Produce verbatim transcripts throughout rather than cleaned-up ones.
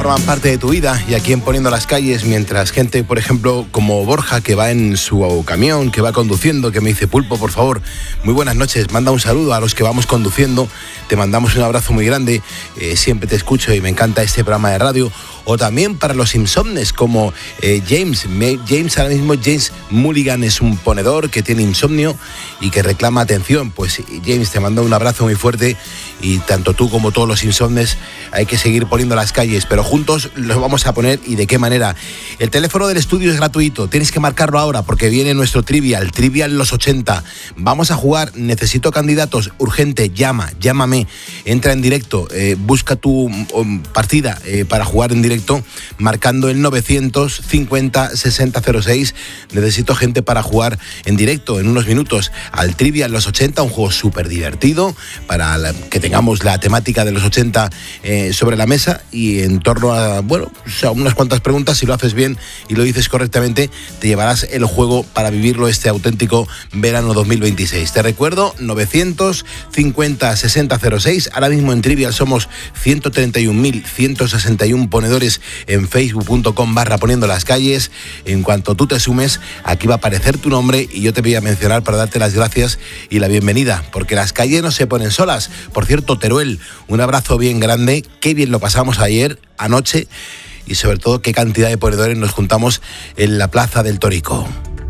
forman parte de tu vida y aquí en Poniendo las Calles, mientras gente, por ejemplo, como Borja, que va en su camión, que va conduciendo, que me dice: Pulpo, por favor, muy buenas noches, manda un saludo a los que vamos conduciendo, te mandamos un abrazo muy grande, eh, siempre te escucho y me encanta este programa de radio. O también para los insomnes como eh, James. James, ahora mismo James Mulligan es un ponedor que tiene insomnio y que reclama atención. Pues James, te mando un abrazo muy fuerte y tanto tú como todos los insomnes hay que seguir poniendo las calles, pero juntos los vamos a poner. ¿Y de qué manera? El teléfono del estudio es gratuito, tienes que marcarlo ahora porque viene nuestro trivial, trivial los ochenta. Vamos a jugar, necesito candidatos, urgente, llama, llámame, entra en directo, eh, busca tu um, partida eh, para jugar en directo, marcando el novecientos cincuenta sesenta cero seis. Necesito gente para jugar en directo en unos minutos al Trivial los ochenta, un juego súper divertido para la, que tengamos la temática de los ochenta eh, sobre la mesa y en torno a, bueno, a unas cuantas preguntas. Si lo haces bien y lo dices correctamente, te llevarás el juego para vivirlo este auténtico verano dos mil veintiséis. Te recuerdo, novecientos cincuenta sesenta cero seis. Ahora mismo en Trivial somos ciento treinta y un mil ciento sesenta y uno ponedores en facebook punto com barra poniendo las calles. En cuanto tú te sumes, aquí va a aparecer tu nombre y yo te voy a mencionar para darte las gracias y la bienvenida, porque las calles no se ponen solas. Por cierto, Teruel, un abrazo bien grande, qué bien lo pasamos ayer, anoche, y sobre todo qué cantidad de ponedores nos juntamos en la Plaza del Torico.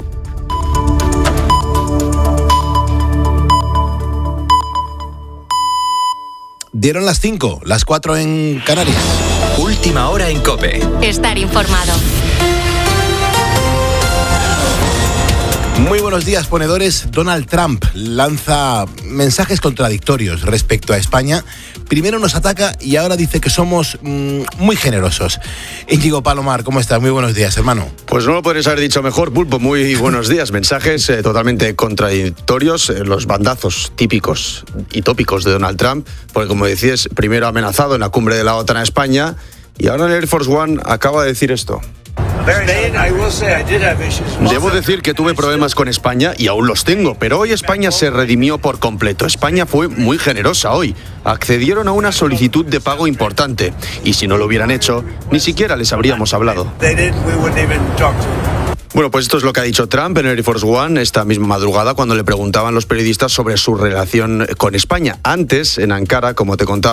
Dieron las cinco, las cuatro en Canarias. Última hora en COPE. Estar informado. Muy buenos días, ponedores. Donald Trump lanza mensajes contradictorios respecto a España. Primero nos ataca y ahora dice que somos mmm, muy generosos. Íñigo Palomar, ¿cómo estás? Muy buenos días, hermano. Pues no lo podrías haber dicho mejor, Pulpo. Muy buenos días. Mensajes eh, totalmente contradictorios, eh, los bandazos típicos y tópicos de Donald Trump, porque como decías, primero ha amenazado en la cumbre de la OTAN a España y ahora en el Air Force One acaba de decir esto. Debo decir que tuve problemas con España y aún los tengo, pero hoy España se redimió por completo. España fue muy generosa hoy. Accedieron a una solicitud de pago importante y si no lo hubieran hecho, ni siquiera les habríamos hablado. Bueno, pues esto es lo que ha dicho Trump en Air Force One esta misma madrugada cuando le preguntaban los periodistas sobre su relación con España. Antes, en Ankara, como te contaba,